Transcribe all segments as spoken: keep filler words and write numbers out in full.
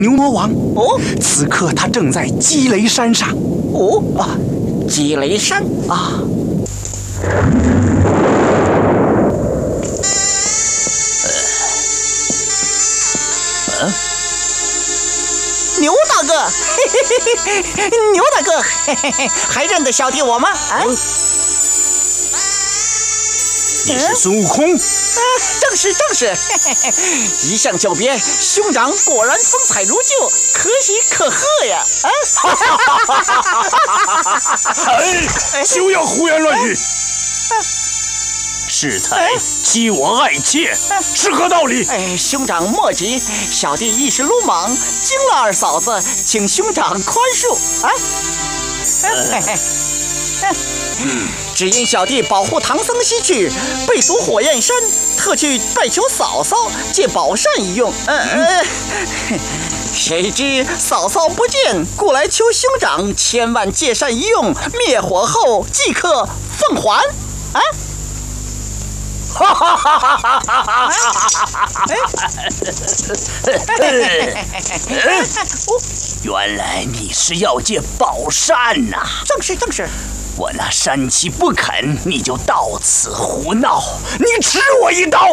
牛魔王。 哦， 此刻他正在积雷山上。 哦啊，积雷山啊。 呃，牛大哥，嘿嘿嘿嘿，牛大哥，嘿嘿嘿，还认得小弟我吗？啊？嗯、 你是孙悟空？ 啊，正是正是，嘿嘿嘿，一向久别，兄长果然风采如旧，可喜可贺呀！啊！ 哎，休要胡言乱语！适才欺我爱妾，是何道理？ 哎，兄长莫急，小弟一时鲁莽，惊了二嫂子，请兄长宽恕啊！嘿嘿。嗯，只因小弟保护唐僧西去，背属火焰山，特去拜求嫂嫂借宝扇一用。呃呃，谁知嫂嫂不见，故来求兄长千万借扇一用，灭火后即刻奉还。啊！ 哈哈哈哈哈哈！原来你是要借宝扇呐！ 正是正是。 我那山妻不肯，你就到此胡闹，你吃我一刀！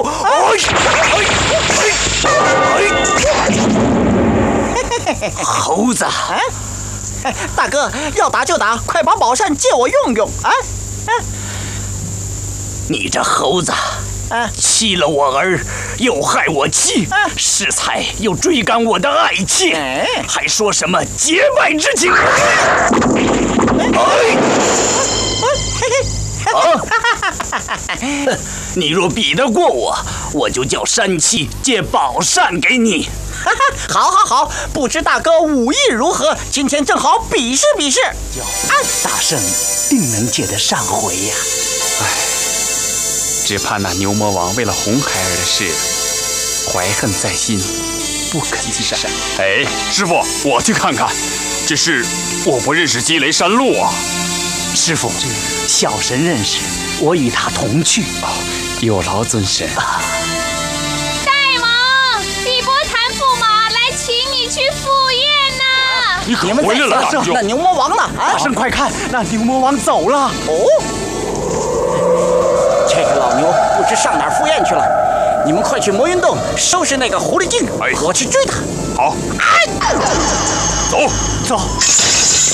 猴子， 啊，大哥要打就打，快把宝扇借我用用啊！啊， 你这猴子！啊！欺了我儿，又害我妻，啊、适才又追赶我的爱妾，哎、还说什么结拜之情？你若比得过我，我就叫山妻借宝扇给你。 好，好，好！不知大哥武艺如何？今天正好比试比试。 有大圣定能借得上回呀、啊！唉。只怕那牛魔王为了红孩儿的事，怀恨在心，不肯积善。 哎，师傅，我去看看。只是我不认识积雷山路啊。 师傅，小神认识，我与他同去。哦，有劳尊神。啊、 大王，地波谭驸马来请你去赴宴呐！ 你可回来了，大圣，那牛魔王呢？ 大圣，快看，那牛魔王走了。 哦。这个老牛不知上哪儿赴宴去了，你们快去魔云洞收拾那个狐狸精，哎、我去追他。 好， 哎、 走走。